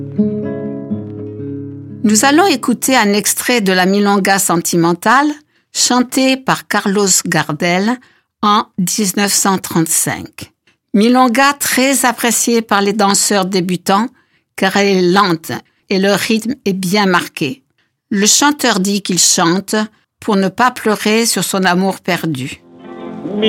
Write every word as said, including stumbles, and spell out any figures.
Nous allons écouter un extrait de la milonga sentimentale chantée par Carlos Gardel en dix-neuf cent trente-cinq. Milonga très appréciée par les danseurs débutants car elle est lente et le rythme est bien marqué. Le chanteur dit qu'il chante pour ne pas pleurer sur son amour perdu.